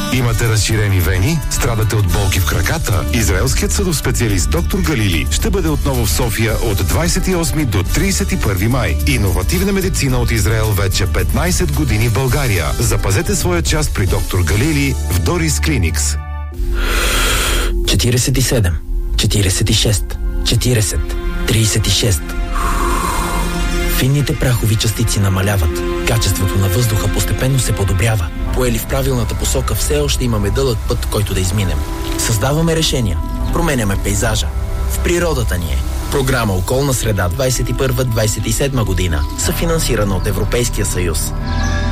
Имате разширени вени? Страдате от болки в краката? Израелският съдов специалист доктор Галили ще бъде отново в София от 28 до 31 май. Иновативна медицина от Израел вече 15 години в България. Запазете своя час при доктор Галили в Дорис Клиникс. 47, 46, 40, 36. Финните прахови частици намаляват. Качеството на въздуха постепенно се подобрява. Поели в правилната посока, все още имаме дълъг път, който да изминем. Създаваме решения. Променяме пейзажа. В природата ни е. Програма Околна среда 21-27 година, съфинансирана от Европейския съюз.